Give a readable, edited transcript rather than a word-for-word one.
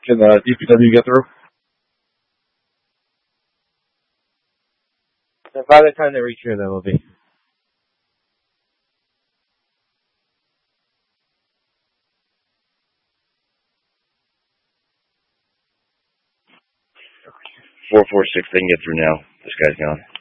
Can the DPW get through? By the time they reach here, they will be. Four 446. They can get through now. This guy's gone.